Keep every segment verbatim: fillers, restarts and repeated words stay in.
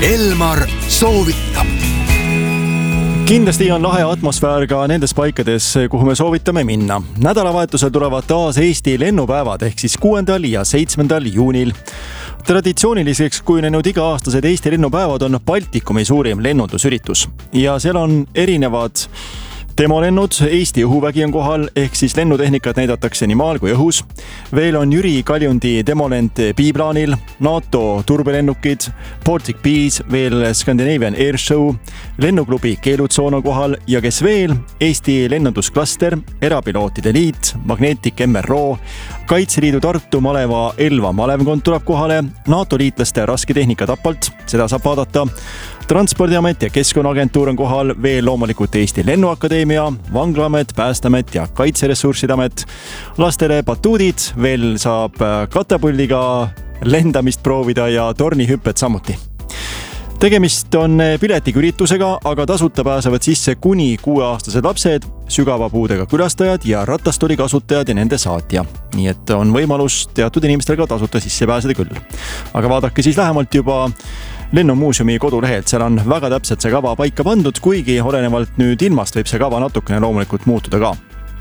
Elmar soovitab. Kindlasti on lahe atmosfäär ka nendes paikades, kuhu me soovitame minna. Nädalavahetusel tulevad taas Eesti lennupäevad ehk siis kuuendal ja seitsmendal juunil. Traditsiooniliseks kujunenud iga-aastased Eesti lennupäevad on Baltikumi suurim lennundusüritus ja seal on erinevad demolennud, Eesti õhuvägi on kohal, ehk siis lennutehnikat näidatakse nii maal kui õhus. Veel on Jüri Kaljundi demolend biplaanil, NATO turbelennukid, Baltic Bees, veel Scandinavian Air Show, lennuklubi Keelutsoon on kohal ja kes veel, Eesti lennundusklaster, Erapilootide liit, Magnetic M R O, Kaitseliidu Tartu maleva Elva malevkond tuleb kohale, NATO liitlaste rasketehnika Tapalt, seda saab vaadata, Transpordiamet ja Keskkonnaagentuur on kohal, veel loomulikult Eesti Lennuakadeemia, Vanglaamet, Päästeamet ja Kaitseressursside amet. Lastele batuudid, veel saab katapuldiga lendamist proovida ja tornihüpped samuti. Tegemist on piletiküritusega, aga tasuta pääsevad sisse kuni kuueaastased lapsed, sügava puudega külastajad ja ratastoli kasutajad ja nende saatja. Nii et on võimalus teatud inimestel ka tasuta sisse pääseda küll. Aga vaadake siis lähemalt juba Lennumuuseumi kodulehelt, seal on väga täpselt see kava paika pandud, kuigi olenevalt nüüd ilmast võib see kava natukene loomulikult muutuda ka.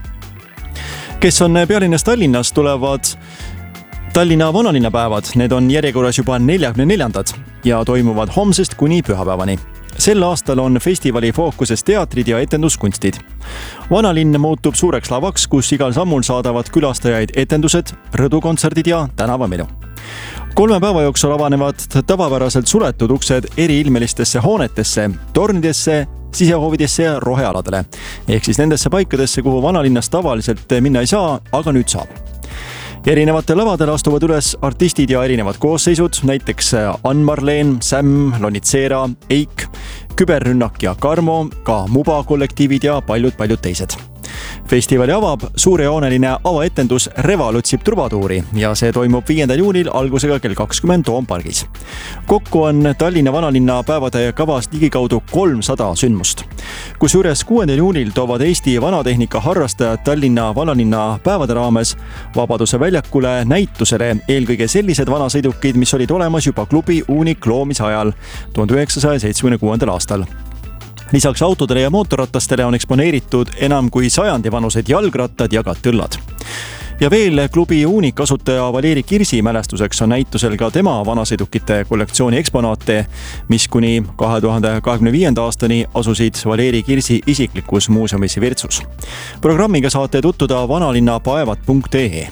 Kes on pealinnas Tallinnas, tulevad Tallinna vanalinnapäevad, need on järjekorras juba neljakümne neljandad ja toimuvad homsest kuni pühapäevani. Sel aastal on festivali fookuses teatrid ja etenduskunstid. Vanalinn muutub suureks lavaks, kus igal sammul saadavad külastajaid etendused, rõdukontserdid ja tänavamelu. Kolme päeva jooksul avanevad tavapäraselt suletud uksed eriilmelistesse hoonetesse, tornidesse, sisehoovidesse ja rohealadele. Ehk siis nendesse paikadesse, kuhu vanalinnas tavaliselt minna ei saa, aga nüüd saab. Erinevate lavadele astuvad üles artistid ja erinevad koosseisud, näiteks Ann-Marleen, Sam, Lonitsera, Eik, Küberrünnak ja Karmo, ka Muba kollektiivid ja paljud-paljud teised. Festivali avab suurejooneline avaetendus Reval otsib trubatuuri ja see toimub viiendal juunil algusega kell kakskümmend Toompargis. Kokku on Tallinna vanalinna päevade kavas ligikaudu kolmsada sündmust. Kusjuures kuuendal juunil toovad Eesti vanatehnika harrastajad Tallinna vanalinna päevade raames Vabaduse väljakule näitusele eelkõige sellised vanasõidukid, mis olid olemas juba klubi Unik loomise ajal tuhande üheksasaja seitsmekümne kuuendal aastal. Lisaks autodele ja mootorratastele on eksponeeritud enam kui sajandi vanused jalgrattad ja ka tõllad. Ja veel klubi Unik asutaja Valeri Kirsi mälestuseks on näitusel ka tema vanasõidukite kollektsiooni eksponaate, mis kuni kahe tuhande kahekümne viienda aastani asusid Valeri Kirsi isiklikus muuseumis Virtsus. Programmiga saate tutvuda vanalinnapaevad punkt ee.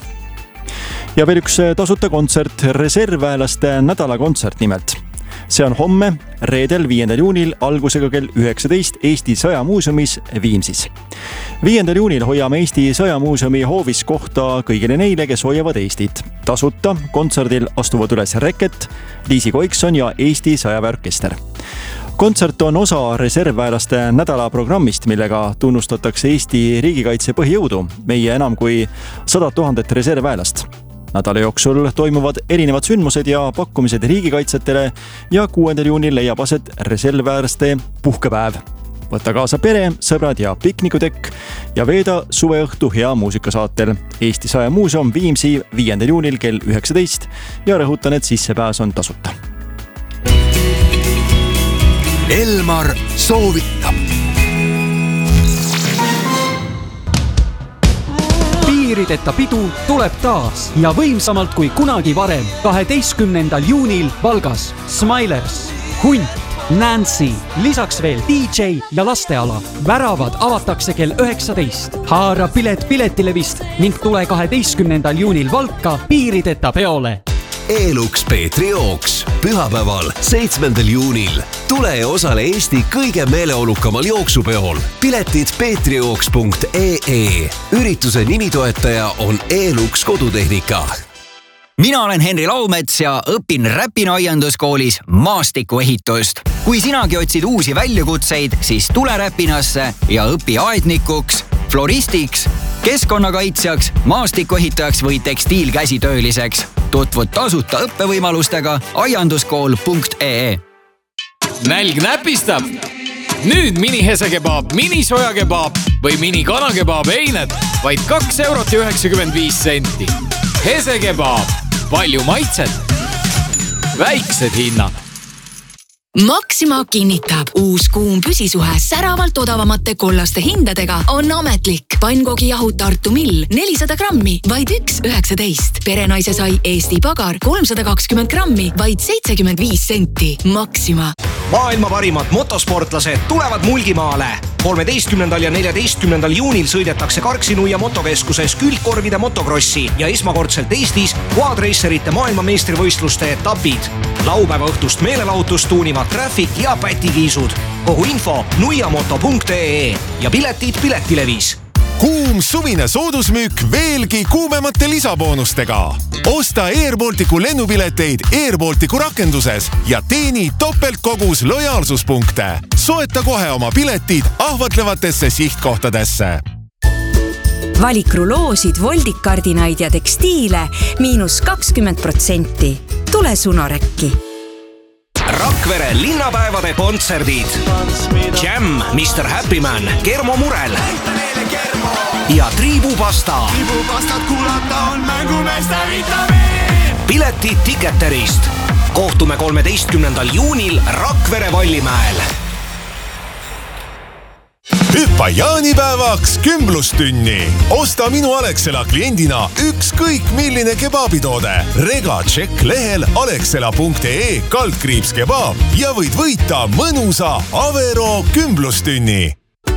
Ja veel üks tasuta kontsert, reservväelaste nädalakontsert nimelt. See on homme, reedel viiendal juunil algusega kell üheksateist Eesti Sõjamuuseumis Viimsis. viiendal juunil hoiame Eesti Sõjamuuseumi hoovis kohta kõigile neile, kes hoiavad Eestit. Tasuta kontserdil astuvad üles Reket, Liisi Koikson ja Eesti Sõjaväeorkester. Kontsert on osa reservväelaste nädala programmist, millega tunnustatakse Eesti riigikaitse põhijõudu, meie enam kui sada tuhandet reservväelast. Nädala jooksul toimuvad erinevad sündmused ja pakkumised riigikaitsetele ja kuuendal juunil leiab aset reservväelaste puhkepäev. Võtta kaasa pere, sõbrad ja piknikutekk ja veeda suveõhtu hea muusikasaatel. Eesti Sõjamuuseum Viimsi viiendal juunil kell üheksateist ja rõhutan, et sissepääs on tasuta. Elmar soovitab. Piirideta pidu tuleb taas ja võimsamalt kui kunagi varem. kaheteistkümnendal juunil Valgas Smilers, Hunt, Nancy, lisaks veel D J ja lasteala. Väravad avatakse kell üheksateist. Haara pilet piletilevist ning tule kaheteistkümnendal juunil Valka piirideta peole. Elux Peetri jooks pühapäeval seitsmendal juunil. Tule ja osale Eesti kõige meeleolukamal jooksupeol. Piletid peetrijooks punkt ee. Ürituse nimitoetaja on Elux kodutehnika. Mina olen Henri Laumets ja õpin Räpina aianduskoolis maastikuehitust. Kui sinagi otsid uusi väljakutseid, siis tule Räpinasse ja õpi aednikuks, floristiks, keskkonnakaitsjaks, maastikuehitajaks või tekstiilkäsitööliseks. Tutvud tasuta õppevõimalustega aianduskool punkt ee. Nälg näpistab! Nüüd mini hesekebaab, mini sojakebaab või mini kanakebaab einet vaid kaks eurot ja üheksakümmend viis senti. Hesekebaab, palju maitset, väiksed hinnad. Maxima kinnitab, uus kuum püsisuhe säravalt odavamate kollaste hindadega on ametlik. Pannkoogijahu Tartu Mill nelisada grammi, vaid üks üheksateist. Perenaise sai Eesti Pagar kolmsada kakskümmend grammi, vaid seitsekümmend viis senti. Maxima. Maailma parimad motosportlased tulevad Mulgimaale. kolmeteistkümnendal ja neljateistkümnendal juunil sõidetakse Karksinuia motokeskuses külgkorvide motokrossi ja esmakordselt Eestis quadracerite maailmameistrivõistluste etapid. Laupäeva õhtust meelelahutust tuunivad Traffic ja Pätikiisud. Kogu info nuiamoto punkt ee ja piletid Piletilevis. Kuum suvine soodusmüük veelgi kuumemate lisaboonustega. Osta Air Balticu lennupileteid Air Balticu rakenduses ja teeni topeltkogus lojaalsuspunkte. Soeta kohe oma piletid ahvatlevatesse sihtkohtadesse. Valik ruloosid, voldikardinaid ja tekstiile miinus kakskümmend protsenti. Tule Sunorekki. Rakvere linnapäevade kontserdid. Jam, mister Happyman, Kermo Murel ja Triibupasta. Triibupastat kuulata on mängumeeste vitamiin. Piletid Ticketerist. Kohtume kolmeteistkümnendal juunil Rakvere Vallimäel. Hüppa jaanipäevaks kümblustünni. Osta minu Alexela kliendina ükskõik milline kebaabitoode. Rega tšekk lehel alexela punkt ee kaldkriips kebaab ja võid võita mõnusa Avero kümblustünni.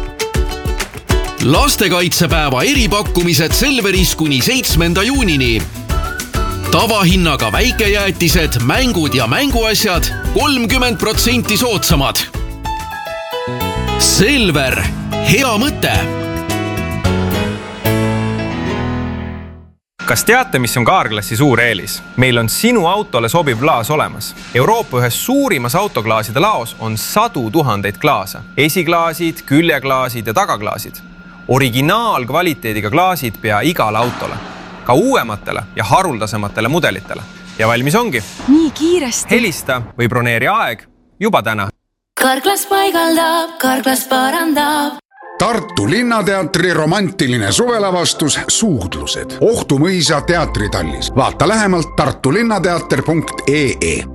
Lastekaitsepäeva eripakkumised Selveris kuni seitsmenda juunini. Tavahinnaga väikejäätised, mängud ja mänguasjad kolmkümmend protsenti soodsamad. Selver, hea mõte! Kas teate, mis on Kaarklassi suur eelis? Meil on sinu autole sobiv klaas olemas. Euroopa ühes suurimas autoklaaside laos on sadu tuhandeid klaasa. Esiklaasid, küljeklaasid ja tagaklaasid. Originaalkvaliteediga klaasid pea igale autole. Ka uuematele ja haruldasematele mudelitele. Ja valmis ongi. Nii kiiresti. Helista või broneeri aeg juba täna. Kaarklas paigaldab, Kaarklas parandab. Tartu Linnateatri romantiline suvelavastus Suudlused. Ohtumõisa teatritallis. Vaata lähemalt tartulinnateater punkt ee.